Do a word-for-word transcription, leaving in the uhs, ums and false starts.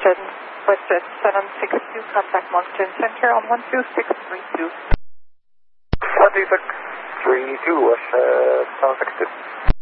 Western, Western seven six two, contact Moncton Center on one two six three two. one two six three two, West uh, seven six two.